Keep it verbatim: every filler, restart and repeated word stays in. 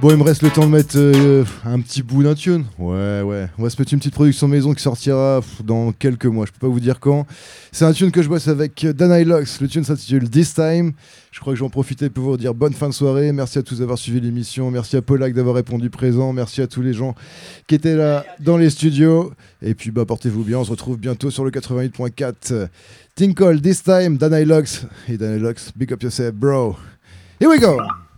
Bon, il me reste le temps de mettre euh, un petit bout d'un tune. Ouais, ouais. On va se mettre une petite production maison qui sortira pff, dans quelques mois. Je peux pas vous dire quand. C'est un tune que je bosse avec Dana Ilox. Le tune s'intitule This Time. Je crois que je vais en profiter pour vous dire bonne fin de soirée. Merci à tous d'avoir suivi l'émission. Merci à Polak d'avoir répondu présent. Merci à tous les gens qui étaient là dans les studios. Et puis, bah, portez-vous bien. On se retrouve bientôt sur le quatre-vingt-huit point quatre. Tinkle, This Time, Dana Ilox. Et Dana Ilox, big up yourself, bro. Here we go.